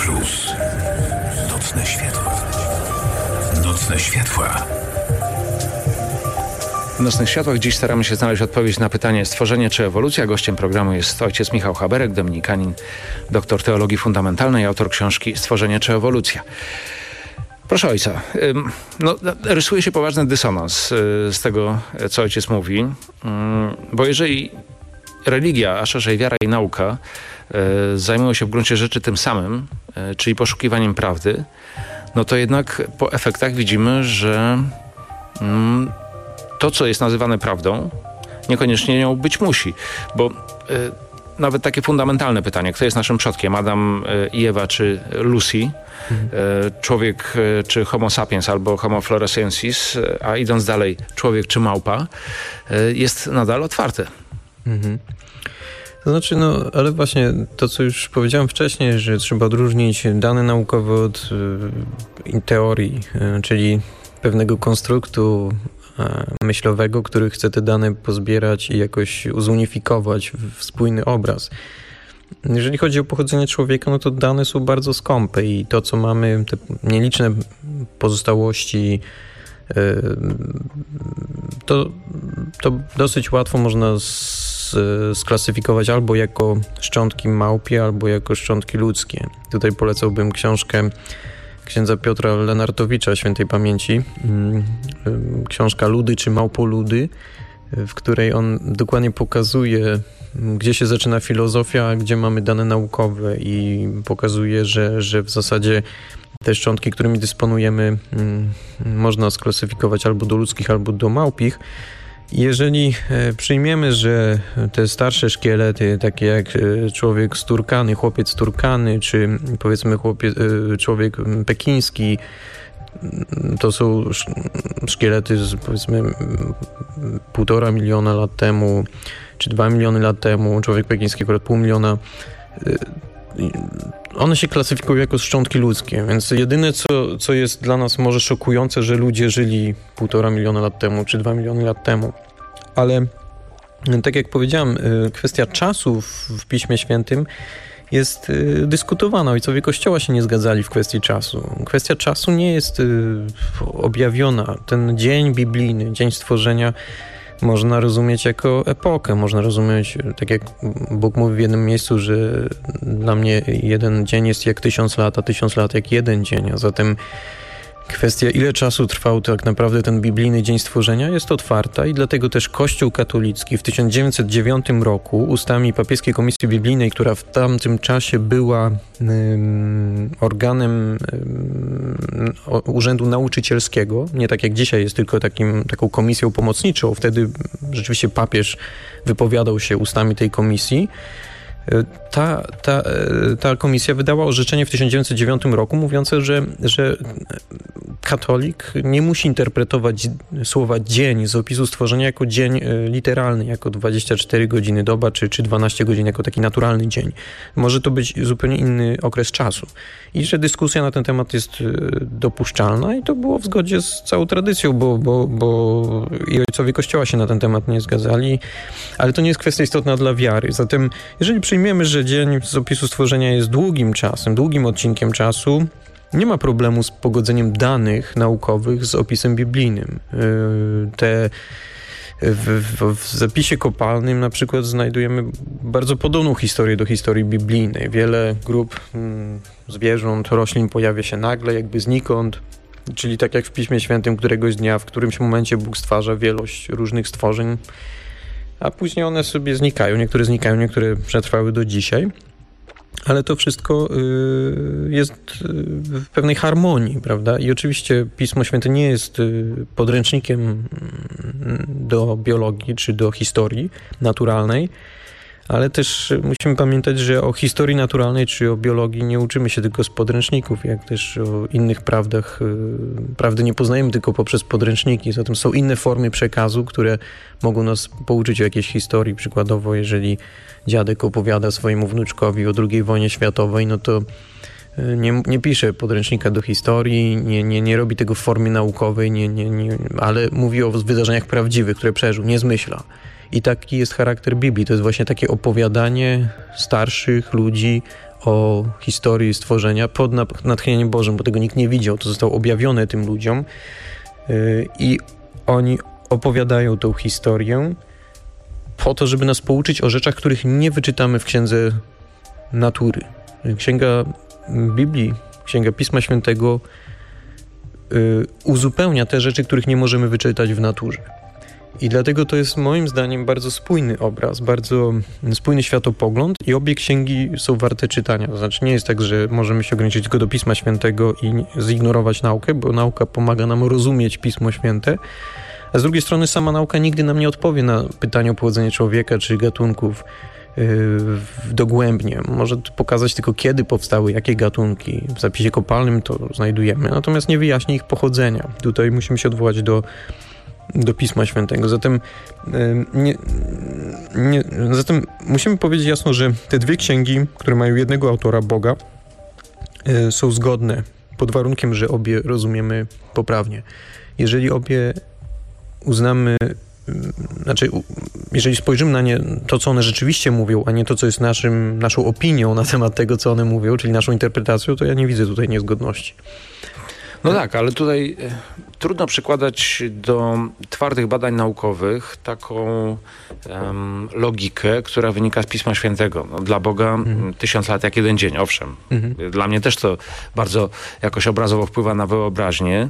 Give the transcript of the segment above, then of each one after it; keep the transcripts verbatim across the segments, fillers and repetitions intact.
Plus. Nocne światła. Nocne światła. W Nocnych Światłach dziś staramy się znaleźć odpowiedź na pytanie stworzenie czy ewolucja. Gościem programu jest ojciec Michał Haberek, dominikanin, doktor teologii fundamentalnej, autor książki Stworzenie czy ewolucja. Proszę ojca, no, rysuje się poważny dysonans z tego, co ojciec mówi, bo jeżeli religia, a szerzej wiara i nauka zajmują się w gruncie rzeczy tym samym, czyli poszukiwaniem prawdy, no to jednak po efektach widzimy, że to, co jest nazywane prawdą, niekoniecznie nią być musi, bo nawet takie fundamentalne pytanie, kto jest naszym przodkiem, Adam i Ewa czy Lucy, mhm. człowiek czy homo sapiens albo homo floresiensis, a idąc dalej człowiek czy małpa, jest nadal otwarte. Mhm. To znaczy, no, ale właśnie to, co już powiedziałem wcześniej, że trzeba odróżnić dane naukowe od y, teorii, y, czyli pewnego konstruktu myślowego, który chce te dane pozbierać i jakoś zunifikować w spójny obraz. Jeżeli chodzi o pochodzenie człowieka, no to dane są bardzo skąpe i to, co mamy, te nieliczne pozostałości, to, to dosyć łatwo można sklasyfikować albo jako szczątki małpie, albo jako szczątki ludzkie. Tutaj polecałbym książkę księdza Piotra Lenartowicza, świętej pamięci, książka Ludy czy Małpoludy, w której on dokładnie pokazuje, gdzie się zaczyna filozofia, a gdzie mamy dane naukowe i pokazuje, że, że w zasadzie te szczątki, którymi dysponujemy, można sklasyfikować albo do ludzkich, albo do małpich. Jeżeli przyjmiemy, że te starsze szkielety, takie jak człowiek sturkany, chłopiec sturkany, czy powiedzmy chłopiec, człowiek pekiński, to są szkielety z powiedzmy półtora miliona lat temu, czy dwa miliony lat temu, człowiek pekiński akurat pół miliona, one się klasyfikują jako szczątki ludzkie, więc jedyne, co, co jest dla nas może szokujące, że ludzie żyli półtora miliona lat temu, czy dwa miliony lat temu. Ale tak jak powiedziałem, kwestia czasu w Piśmie Świętym jest dyskutowana. Ojcowie Kościoła się nie zgadzali w kwestii czasu. Kwestia czasu nie jest objawiona. Ten dzień biblijny, dzień stworzenia, można rozumieć jako epokę. Można rozumieć, tak jak Bóg mówi w jednym miejscu, że dla mnie jeden dzień jest jak tysiąc lat, a tysiąc lat jak jeden dzień. A zatem kwestia, ile czasu trwał tak naprawdę ten biblijny dzień stworzenia, jest otwarta i dlatego też Kościół katolicki w tysiąc dziewięćset dziewiątym roku ustami Papieskiej Komisji Biblijnej, która w tamtym czasie była um, organem um, Urzędu Nauczycielskiego, nie tak jak dzisiaj jest tylko takim, taką komisją pomocniczą, wtedy rzeczywiście papież wypowiadał się ustami tej komisji. Ta, ta, ta komisja wydała orzeczenie w tysiąc dziewięćset dziewiątym roku mówiące, że, że katolik nie musi interpretować słowa dzień z opisu stworzenia jako dzień literalny, jako dwadzieścia cztery godziny doba, czy, czy dwanaście godzin jako taki naturalny dzień. Może to być zupełnie inny okres czasu. I że dyskusja na ten temat jest dopuszczalna i to było w zgodzie z całą tradycją, bo, bo, bo i ojcowie Kościoła się na ten temat nie zgadzali, ale to nie jest kwestia istotna dla wiary. Zatem jeżeli przyjmiemy, że dzień z opisu stworzenia jest długim czasem, długim odcinkiem czasu, nie ma problemu z pogodzeniem danych naukowych z opisem biblijnym. Te w, w, w zapisie kopalnym na przykład znajdujemy bardzo podobną historię do historii biblijnej. Wiele grup mm, zwierząt, roślin pojawia się nagle, jakby znikąd. Czyli tak jak w Piśmie Świętym któregoś dnia, w którymś momencie Bóg stwarza wielość różnych stworzeń, a później one sobie znikają. Niektóre znikają, niektóre przetrwały do dzisiaj. Ale to wszystko jest w pewnej harmonii, prawda? I oczywiście Pismo Święte nie jest podręcznikiem do biologii czy do historii naturalnej, ale też musimy pamiętać, że o historii naturalnej czy o biologii nie uczymy się tylko z podręczników, jak też o innych prawdach. Prawdy nie poznajemy tylko poprzez podręczniki, zatem są inne formy przekazu, które mogą nas pouczyć o jakiejś historii. Przykładowo, jeżeli dziadek opowiada swojemu wnuczkowi o drugiej wojnie światowej, no to nie, nie pisze podręcznika do historii, nie, nie, nie robi tego w formie naukowej, nie, nie, nie, ale mówi o wydarzeniach prawdziwych, które przeżył, nie zmyśla. I taki jest charakter Biblii. To jest właśnie takie opowiadanie starszych ludzi o historii stworzenia pod natchnieniem Bożym, bo tego nikt nie widział, to zostało objawione tym ludziom i oni opowiadają tą historię po to, żeby nas pouczyć o rzeczach, których nie wyczytamy w Księdze Natury. Księga Biblii, Księga Pisma Świętego uzupełnia te rzeczy, których nie możemy wyczytać w naturze. I dlatego to jest moim zdaniem bardzo spójny obraz, bardzo spójny światopogląd i obie księgi są warte czytania. To znaczy nie jest tak, że możemy się ograniczyć tylko do Pisma Świętego i zignorować naukę, bo nauka pomaga nam rozumieć Pismo Święte, a z drugiej strony sama nauka nigdy nam nie odpowie na pytanie o pochodzenie człowieka czy gatunków yy, dogłębnie. Może pokazać tylko, kiedy powstały, jakie gatunki. W zapisie kopalnym to znajdujemy, natomiast nie wyjaśni ich pochodzenia. Tutaj musimy się odwołać do do Pisma Świętego. Zatem, nie, nie, zatem musimy powiedzieć jasno, że te dwie księgi, które mają jednego autora, Boga, są zgodne pod warunkiem, że obie rozumiemy poprawnie. Jeżeli obie uznamy, znaczy jeżeli spojrzymy na nie, to, co one rzeczywiście mówią, a nie to, co jest naszym, naszą opinią na temat tego, co one mówią, czyli naszą interpretacją, to ja nie widzę tutaj niezgodności. No tak, ale tutaj trudno przykładać do twardych badań naukowych taką um, logikę, która wynika z Pisma Świętego. No, dla Boga mhm. tysiąc lat jak jeden dzień, owszem. Mhm. Dla mnie też to bardzo jakoś obrazowo wpływa na wyobraźnię,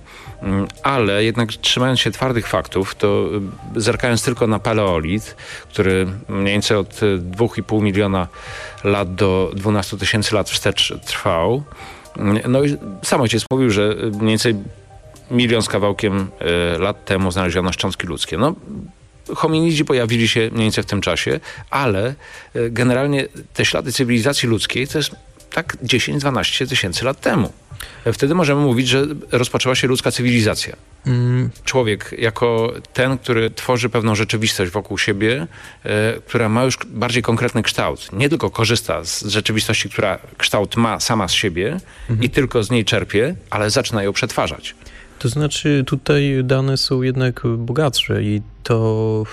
ale jednak trzymając się twardych faktów, to zerkając tylko na paleolit, który mniej więcej od dwóch i pół miliona lat do dwunastu tysięcy lat wstecz trwał. No i sam ojciec mówił, że mniej więcej milion z kawałkiem y, lat temu znaleziono szczątki ludzkie. No, hominidzi pojawili się mniej więcej w tym czasie, ale y, generalnie te ślady cywilizacji ludzkiej to jest tak dziesięć do dwunastu tysięcy lat temu. Wtedy możemy mówić, że rozpoczęła się ludzka cywilizacja. Mm. Człowiek jako ten, który tworzy pewną rzeczywistość wokół siebie, e, która ma już bardziej konkretny kształt. Nie tylko korzysta z rzeczywistości, która kształt ma sama z siebie mm-hmm. i tylko z niej czerpie, ale zaczyna ją przetwarzać. To znaczy tutaj dane są jednak bogatsze i to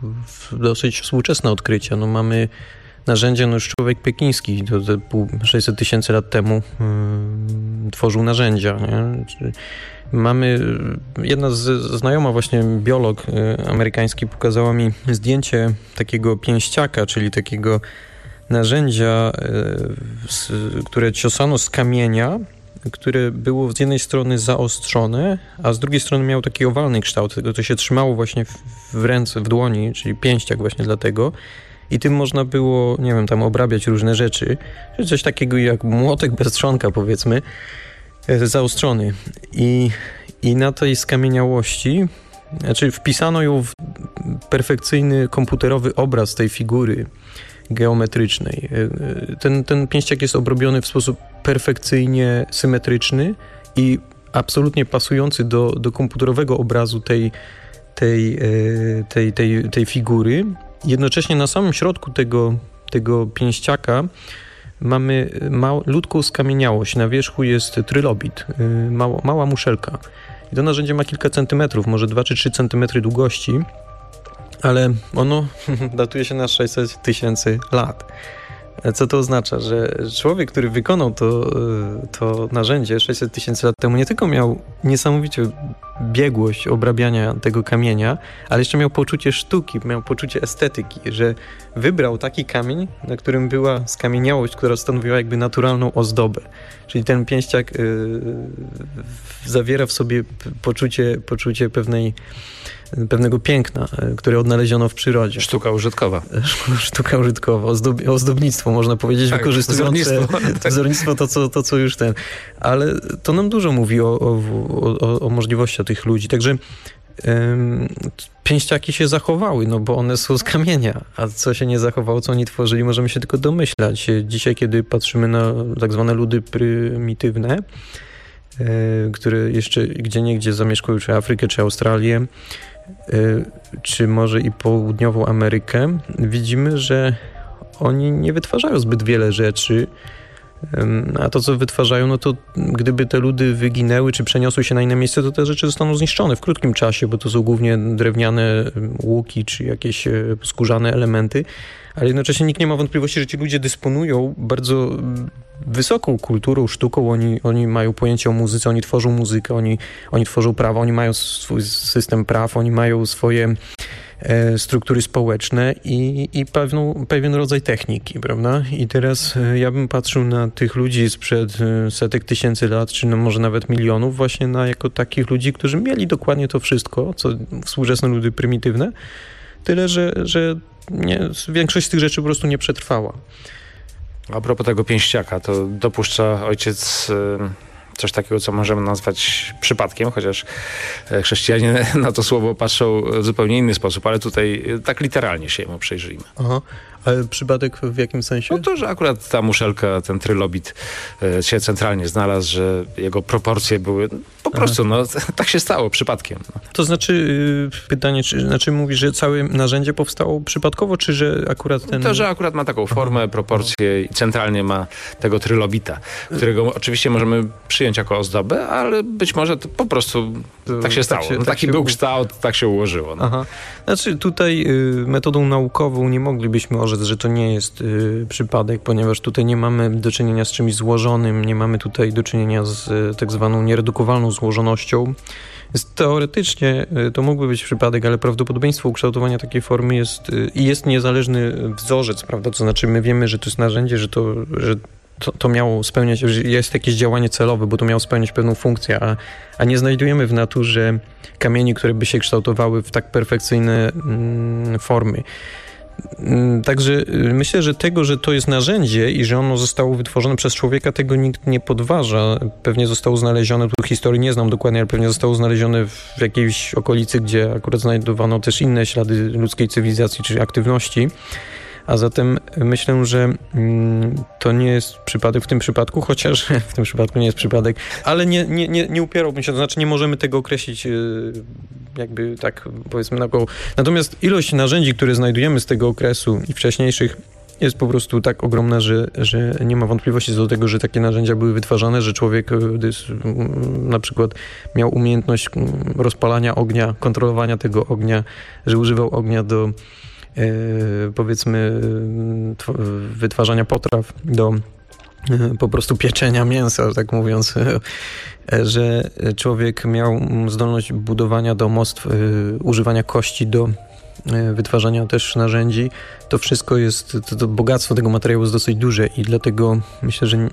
dosyć współczesne odkrycia. No mamy narzędzia, no już człowiek pekiński to, to sześćset tysięcy lat temu yy, tworzył narzędzia. Nie? Mamy, jedna z, znajoma właśnie biolog yy, amerykański pokazała mi zdjęcie takiego pięściaka, czyli takiego narzędzia, yy, z, które ciosano z kamienia, które było z jednej strony zaostrzone, a z drugiej strony miało taki owalny kształt. To się trzymało właśnie w, w ręce, w dłoni, czyli pięściak właśnie dlatego. I tym można było, nie wiem, tam obrabiać różne rzeczy. Coś takiego jak młotek bez trzonka, powiedzmy, zaostrzony. I, i na tej skamieniałości, znaczy wpisano ją w perfekcyjny komputerowy obraz tej figury geometrycznej. Ten, ten pięściak jest obrobiony w sposób perfekcyjnie symetryczny i absolutnie pasujący do, do komputerowego obrazu tej, tej, tej, tej, tej figury. Jednocześnie na samym środku tego, tego pięściaka mamy malutką skamieniałość. Na wierzchu jest trylobit, mała, mała muszelka. I to narzędzie ma kilka centymetrów, może dwa czy trzy centymetry długości, ale ono datuje się na sześćset tysięcy lat. Co to oznacza? Że człowiek, który wykonał to, to narzędzie sześćset tysięcy lat temu, nie tylko miał niesamowicie biegłość obrabiania tego kamienia, ale jeszcze miał poczucie sztuki, miał poczucie estetyki, że wybrał taki kamień, na którym była skamieniałość, która stanowiła jakby naturalną ozdobę. Czyli ten pięściak yy, zawiera w sobie poczucie, poczucie pewnej pewnego piękna, które odnaleziono w przyrodzie. Sztuka użytkowa. Sztuka użytkowa, ozdob, ozdobnictwo, można powiedzieć, tak, wykorzystujące wzornictwo, tak. wzornictwo to, co, to, co już ten. Ale to nam dużo mówi o, o, o, o możliwościach tych ludzi. Także ym, pięściaki się zachowały, no bo one są z kamienia, a co się nie zachowało, co oni tworzyli, możemy się tylko domyślać. Dzisiaj, kiedy patrzymy na tak zwane ludy prymitywne, yy, które jeszcze gdzieniegdzie zamieszkują, czy Afrykę, czy Australię, czy może i południową Amerykę, widzimy, że oni nie wytwarzają zbyt wiele rzeczy, a to, co wytwarzają, no to gdyby te ludy wyginęły, czy przeniosły się na inne miejsce, to te rzeczy zostaną zniszczone w krótkim czasie, bo to są głównie drewniane łuki, czy jakieś skórzane elementy, ale jednocześnie nikt nie ma wątpliwości, że ci ludzie dysponują bardzo wysoką kulturą, sztuką, oni, oni mają pojęcie o muzyce, oni tworzą muzykę, oni, oni tworzą prawo, oni mają swój system praw, oni mają swoje e, struktury społeczne i, i pewną, pewien rodzaj techniki, prawda? I teraz e, ja bym patrzył na tych ludzi sprzed e, setek tysięcy lat, czy no może nawet milionów, właśnie na jako takich ludzi, którzy mieli dokładnie to wszystko, co współczesne ludy prymitywne, tyle, że, że nie, większość z tych rzeczy po prostu nie przetrwała. A propos tego pięściaka, to dopuszcza ojciec coś takiego, co możemy nazwać przypadkiem, chociaż chrześcijanie na to słowo patrzą w zupełnie inny sposób, ale tutaj tak literalnie się mu przyjrzyjmy. Aha. Ale przypadek w jakim sensie? No to, że akurat ta muszelka, ten trylobit się centralnie znalazł, że jego proporcje były po prostu, no tak się stało, przypadkiem. No. To znaczy yy, pytanie, czy znaczy mówisz, że całe narzędzie powstało przypadkowo, czy że akurat ten... To, że akurat ma taką formę, Aha. proporcje i centralnie ma tego trylobita, którego oczywiście możemy przyjąć jako ozdobę, ale być może to po prostu to, tak się stało. Tak się, no, tak taki się był u... kształt, tak się ułożyło. No. Aha. Znaczy tutaj yy, metodą naukową nie moglibyśmy orzec, że to nie jest yy, przypadek, ponieważ tutaj nie mamy do czynienia z czymś złożonym, nie mamy tutaj do czynienia z yy, tak zwaną nieredukowalną złożonością. Jest, teoretycznie yy, to mógłby być przypadek, ale prawdopodobieństwo ukształtowania takiej formy jest i yy, jest niezależny wzorzec, prawda? To znaczy my wiemy, że to jest narzędzie, że to, że to, to miało spełniać, że jest jakieś działanie celowe, bo to miało spełniać pewną funkcję, a, a nie znajdujemy w naturze kamieni, które by się kształtowały w tak perfekcyjne mm, formy. Także myślę, że tego, że to jest narzędzie i że ono zostało wytworzone przez człowieka, tego nikt nie podważa. Pewnie zostało znalezione, tu historii nie znam dokładnie, ale pewnie zostało znalezione w jakiejś okolicy, gdzie akurat znajdowano też inne ślady ludzkiej cywilizacji czy aktywności. A zatem myślę, że to nie jest przypadek w tym przypadku, chociaż w tym przypadku nie jest przypadek, ale nie, nie, nie, nie upierałbym się, to znaczy nie możemy tego określić jakby tak powiedzmy na koło. Natomiast ilość narzędzi, które znajdujemy z tego okresu i wcześniejszych jest po prostu tak ogromna, że, że nie ma wątpliwości co do tego, że takie narzędzia były wytwarzane, że człowiek na przykład miał umiejętność rozpalania ognia, kontrolowania tego ognia, że używał ognia do powiedzmy wytwarzania potraw, do po prostu pieczenia mięsa, tak mówiąc, że człowiek miał zdolność budowania domostw, używania kości do wytwarzania też narzędzi. To wszystko jest, to, to bogactwo tego materiału jest dosyć duże i dlatego myślę, że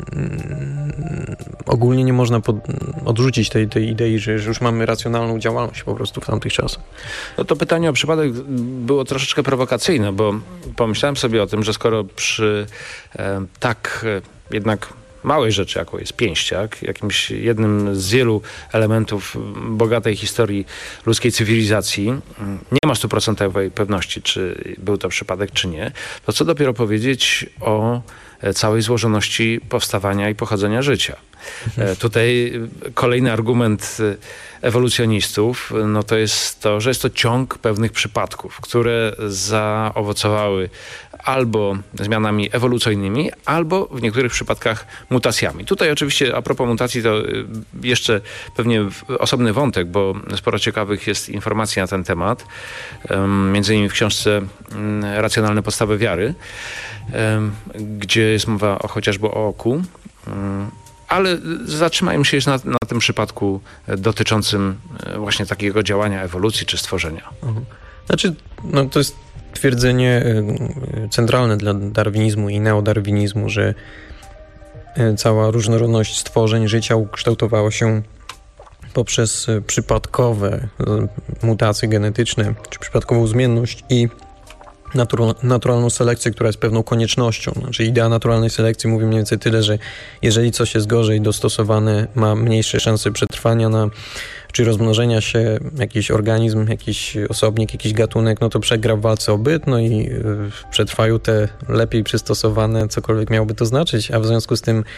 ogólnie nie można pod, odrzucić tej, tej idei, że, że już mamy racjonalną działalność po prostu w tamtych czasach. No to pytanie o przypadek było troszeczkę prowokacyjne, bo pomyślałem sobie o tym, że skoro przy e, tak e, jednak małej rzeczy, jaką jest pięściak, jakimś jednym z wielu elementów bogatej historii ludzkiej cywilizacji, nie ma stuprocentowej pewności, czy był to przypadek, czy nie, to co dopiero powiedzieć o całej złożoności powstawania i pochodzenia życia. Mhm. Tutaj kolejny argument ewolucjonistów, no to jest to, że jest to ciąg pewnych przypadków, które zaowocowały albo zmianami ewolucyjnymi, albo w niektórych przypadkach mutacjami. Tutaj oczywiście a propos mutacji to jeszcze pewnie osobny wątek, bo sporo ciekawych jest informacji na ten temat, między innymi w książce Racjonalne podstawy wiary, gdzie jest mowa o, chociażby o oku. Ale zatrzymajmy się jeszcze na, na tym przypadku dotyczącym właśnie takiego działania ewolucji czy stworzenia. Znaczy, no to jest twierdzenie centralne dla darwinizmu i neodarwinizmu, że cała różnorodność stworzeń życia ukształtowała się poprzez przypadkowe mutacje genetyczne, czy przypadkową zmienność i Natural, naturalną selekcję, która jest pewną koniecznością. Znaczy idea naturalnej selekcji mówi mniej więcej tyle, że jeżeli coś jest gorzej dostosowane, ma mniejsze szanse przetrwania na, czy rozmnożenia się, jakiś organizm, jakiś osobnik, jakiś gatunek, no to przegra w walce o byt, no i y, przetrwają te lepiej przystosowane, cokolwiek miałoby to znaczyć, a w związku z tym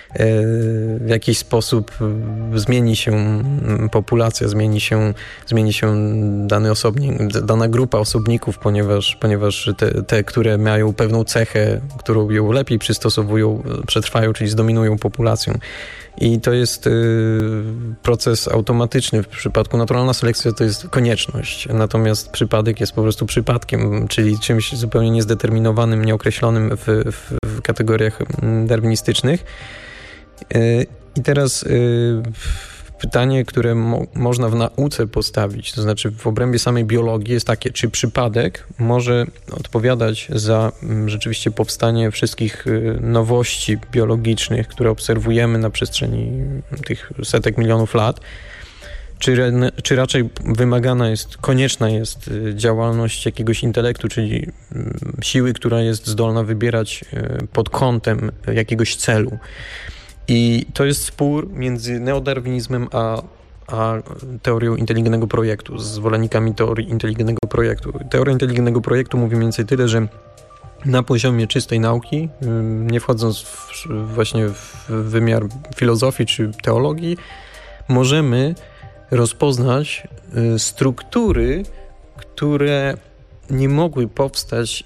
w jakiś sposób zmieni się populacja, zmieni się, zmieni się dany osobnik, dana grupa osobników, ponieważ, ponieważ te, te, które mają pewną cechę, którą ją lepiej przystosowują, przetrwają, czyli zdominują populacją. I to jest y, proces automatyczny. W przypadku naturalna selekcja to jest konieczność, natomiast przypadek jest po prostu przypadkiem, czyli czymś zupełnie niezdeterminowanym, nieokreślonym w, w, w kategoriach darwinistycznych. Y, I teraz y, pytanie, które mo- można w nauce postawić, to znaczy w obrębie samej biologii jest takie, czy przypadek może odpowiadać za m, rzeczywiście powstanie wszystkich y, nowości biologicznych, które obserwujemy na przestrzeni tych setek milionów lat, czy, re, czy raczej wymagana jest, konieczna jest y, działalność jakiegoś intelektu, czyli y, siły, która jest zdolna wybierać y, pod kątem jakiegoś celu. I to jest spór między neodarwinizmem a, a teorią inteligentnego projektu, zwolennikami teorii inteligentnego projektu. Teoria inteligentnego projektu mówi mniej więcej tyle, że na poziomie czystej nauki, nie wchodząc w, właśnie w wymiar filozofii czy teologii, możemy rozpoznać struktury, które nie mogły powstać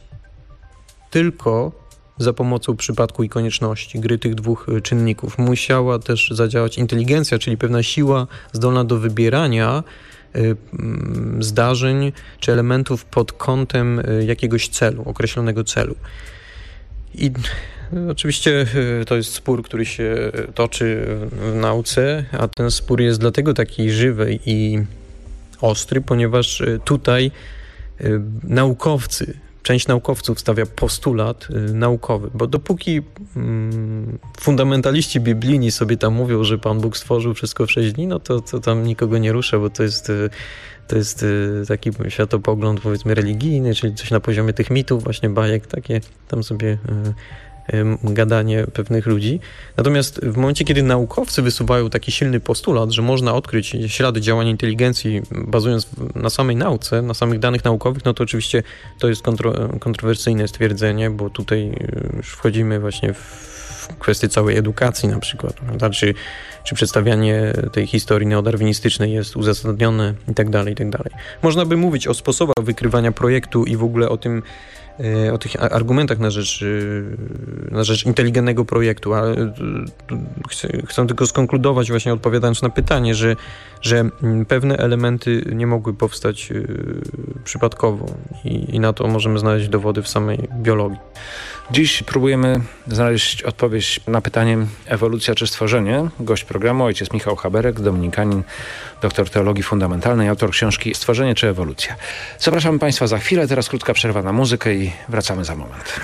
tylko za pomocą przypadku i konieczności, gry tych dwóch czynników. Musiała też zadziałać inteligencja, czyli pewna siła zdolna do wybierania y, zdarzeń czy elementów pod kątem y, jakiegoś celu, określonego celu. I y, oczywiście y, to jest spór, który się toczy w nauce, a ten spór jest dlatego taki żywy i ostry, ponieważ y, tutaj y, naukowcy Część naukowców stawia postulat y, naukowy, bo dopóki y, fundamentaliści biblijni sobie tam mówią, że Pan Bóg stworzył wszystko w sześć dni, no to, to tam nikogo nie rusza, bo to jest, y, to jest y, taki światopogląd, powiedzmy, religijny, czyli coś na poziomie tych mitów, właśnie bajek, takie tam sobie y, y, gadanie pewnych ludzi. Natomiast w momencie, kiedy naukowcy wysuwają taki silny postulat, że można odkryć ślady działania inteligencji bazując na samej nauce, na samych danych naukowych, no to oczywiście to jest kontro, kontrowersyjne stwierdzenie, bo tutaj już wchodzimy właśnie w kwestię całej edukacji na przykład, prawda? Czy, czy przedstawianie tej historii neodarwinistycznej jest uzasadnione i tak dalej, i tak dalej. Można by mówić o sposobach wykrywania projektu i w ogóle o tym, o tych argumentach na rzecz, na rzecz inteligentnego projektu, ale chcę, chcę tylko skonkludować właśnie odpowiadając na pytanie, że, że pewne elementy nie mogły powstać przypadkowo i, i na to możemy znaleźć dowody w samej biologii. Dziś próbujemy znaleźć odpowiedź na pytanie ewolucja czy stworzenie. Gość programu ojciec Michał Haberek, dominikanin, doktor teologii fundamentalnej, autor książki Stworzenie czy ewolucja. Zapraszamy Państwa za chwilę, teraz krótka przerwa na muzykę i wracamy za moment.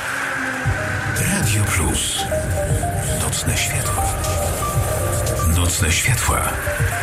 Radio Plus. Nocne światła. Nocne światła.